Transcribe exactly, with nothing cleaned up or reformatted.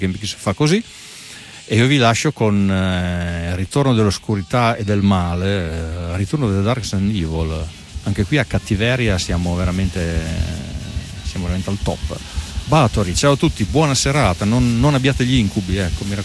Gamex fa così. E io vi lascio con eh, Ritorno dell'oscurità e del male, eh, Ritorno del Dark and Evil. Anche qui a cattiveria siamo veramente siamo veramente al top. Batory, ciao a tutti, buona serata, non, non abbiate gli incubi, ecco, mi raccomando.